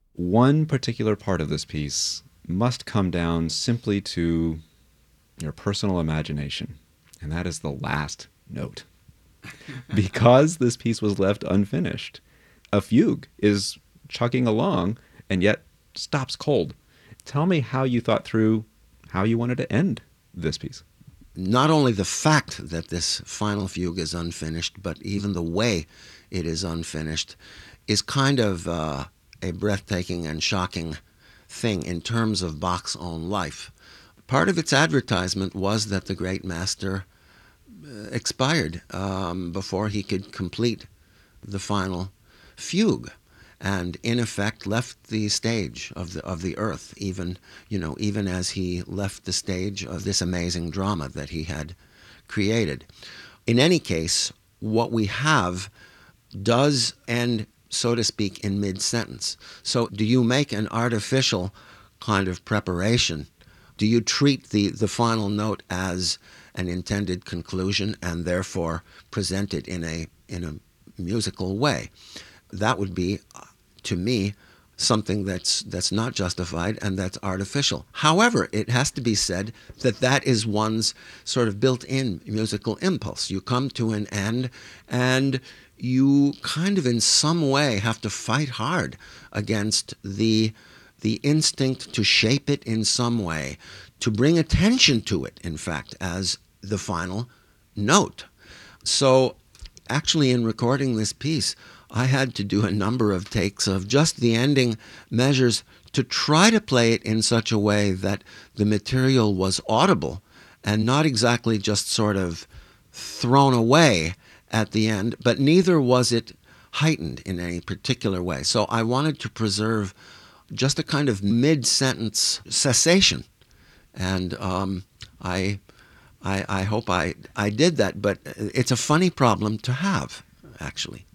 One particular part of this piece must come down simply to your personal imagination, and that is the last note. Because this piece was left unfinished, a fugue is chugging along and yet stops cold. Tell me how you thought through how you wanted to end this piece. Not only the fact that this final fugue is unfinished, but even the way it is unfinished is kind of a breathtaking and shocking thing in terms of Bach's own life. Part of its advertisement was that the great master expired before he could complete the final fugue, and in effect left the stage of the earth, even as he left the stage of this amazing drama that he had created. In any case, what we have does end, so to speak, in mid-sentence. So do you make an artificial kind of preparation? Do you treat the final note as an intended conclusion and therefore present it in a musical way? That would be, to me, something that's not justified and that's artificial. However, it has to be said that that is one's sort of built-in musical impulse. You come to an end and you kind of in some way have to fight hard against the instinct to shape it in some way, to bring attention to it, in fact, as the final note. So actually, in recording this piece, I had to do a number of takes of just the ending measures to try to play it in such a way that the material was audible and not exactly just sort of thrown away at the end, but neither was it heightened in any particular way. So I wanted to preserve just a kind of mid-sentence cessation. And I hope I did that, but it's a funny problem to have, actually.